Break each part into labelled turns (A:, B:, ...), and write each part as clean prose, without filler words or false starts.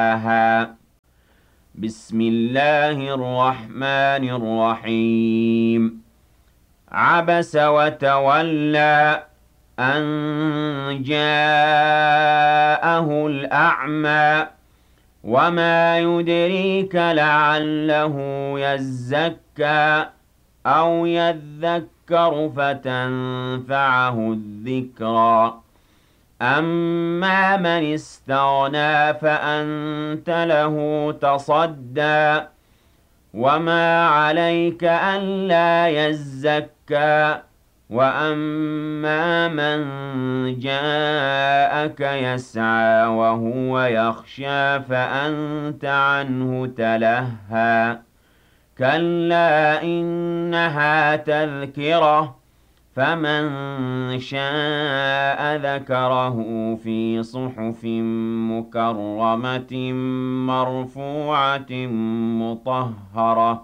A: بسم الله الرحمن الرحيم عبس وتولى أن جاءه الأعمى وما يدريك لعله يزكى أو يذكر فتنفعه الذكرى أما من استغنى فأنت له تصدى وما عليك ألا يزكى وأما من جاءك يسعى وهو يخشى فأنت عنه تلهى كلا إنها تذكرة فمن شاء ذكره في صحف مكرمة مرفوعة مطهرة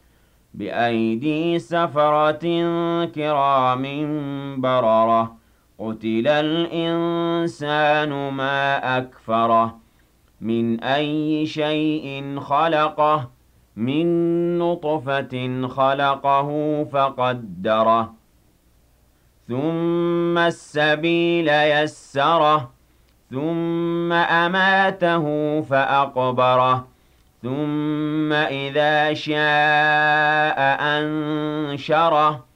A: بأيدي سفرة كرام بررة قتل الإنسان ما أكفره من أي شيء خلقه من نطفة خلقه فقدره ثم السبيل يسره ثم أماته فأقبره ثم إذا شاء أنشره